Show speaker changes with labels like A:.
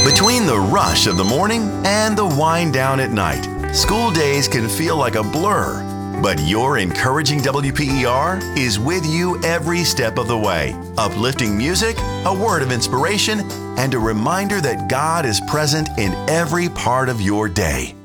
A: Between the rush of the morning and the wind down at night, school days can feel like a blur. But your encouraging WPER is with you every step of the way. Uplifting music, a word of inspiration, and a reminder that God is present in every part of your day.